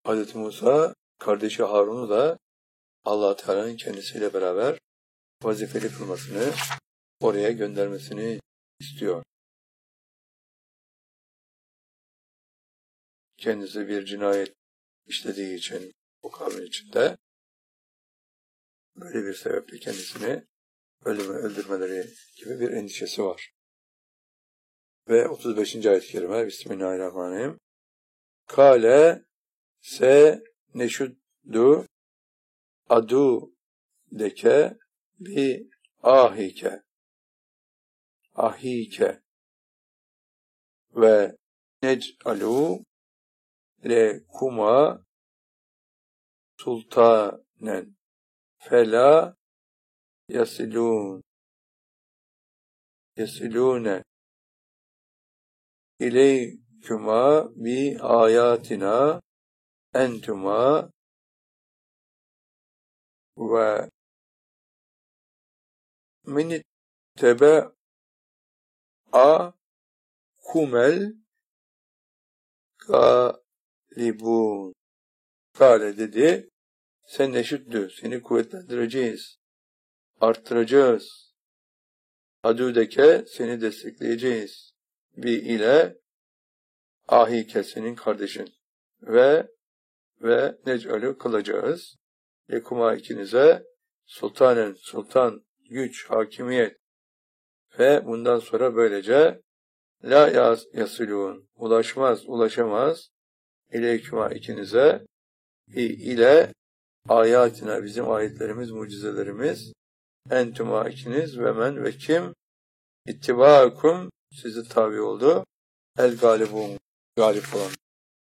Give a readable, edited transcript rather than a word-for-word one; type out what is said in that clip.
Hz. Musa kardeşi Harun'u da Allah Teala'nın kendisiyle beraber vazifeli kılmasını, oraya göndermesini istiyor. Kendisi bir cinayet işlediği için o kavmin içinde böyle bir sebeple kendisini öldürmeleri gibi bir endişesi var. Ve 35. ayet-i kerime Bismillahirrahmanirrahim. Kale se neşuddu adu deke bi ahike ve nec'alu le kuma sultanen fela yasilune İleyküma bi ayatina entuma ve minittebe'a kumel galibun. Kale dedi, sen neşüddü, seni kuvvetlendireceğiz, arttıracağız. Adudeke, seni destekleyeceğiz. Bi ile ahike, senin kardeşin. Ve nec'alü kılacağız. Lekuma, ikinize sultan, güç, hakimiyet. Ve bundan sonra böylece la yasilun, ulaşamaz. İleykuma, ikinize ile ayatina, bizim ayetlerimiz, mucizelerimiz. Entuma, ikiniz ve men ve kim ittibâkum, sizi tabi oldu. El galibun, galip olan.